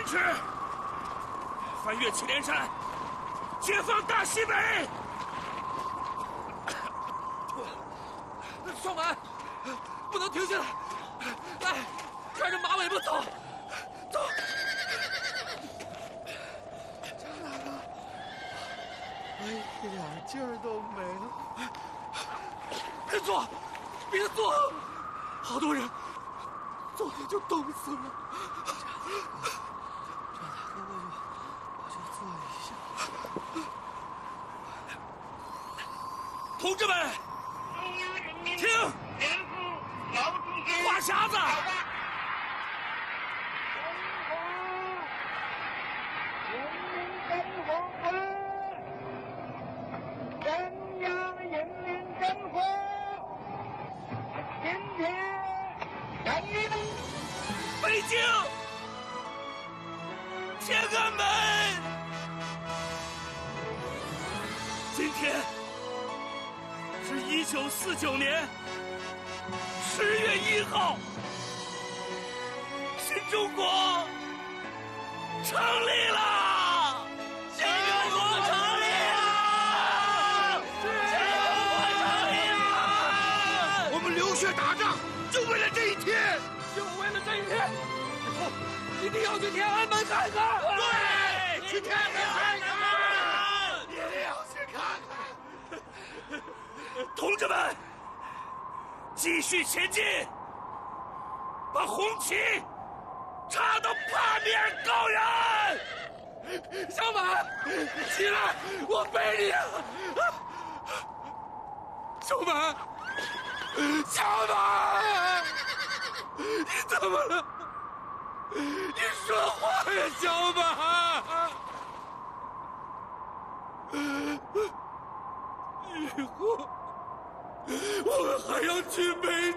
持，翻越祁连山，解放大西北。 双满，不能停下来，来，看着马尾巴走，走。 张大哥，我一点劲儿都没了。 别坐，别坐，好多人昨天就冻死了。 张大哥，我就坐一下。 同志们，听，话匣子。北京，天安门！今天是1949年10月1号，新中国成立了！新中国成立了！新中国成立了！ 我们流血打仗，就为了这一天。 就为了这一天，以后一定要去天安门看看。 对，去天安门看看， 一定要去看看。 同志们，继续前进，把红旗插到帕米尔高原。 小马，起来，我背你啊！小马，小马。你怎么了？你说话呀，小马！以后我们还要去北